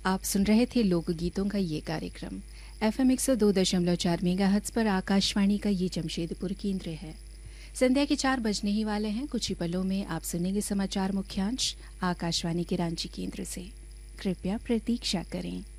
आप सुन रहे थे लोकगीतों का ये कार्यक्रम FM 102.4 मेगाहर्ट्ज पर आकाशवाणी का ये जमशेदपुर केंद्र है। संध्या के 4 बजने ही वाले हैं। कुछ ही पलों में आप सुनेंगे समाचार मुख्यांश आकाशवाणी के रांची केंद्र से। कृपया प्रतीक्षा करें।